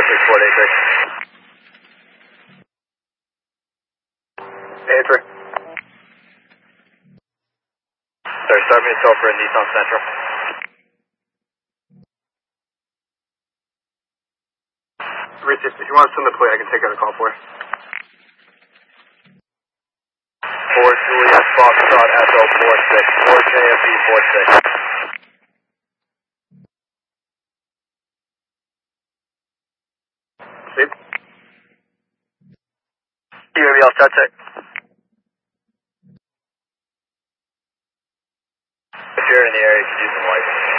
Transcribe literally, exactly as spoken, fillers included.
six four eight three. eight three. Sorry, start me a toll for Nissan Central. Rich, if you want to send the plate, I can take out a call for you. four Juliet Foxtrot Echo four six, four J F E four six. Sleep. U A V L start check. If you're in the area, you can use some lights.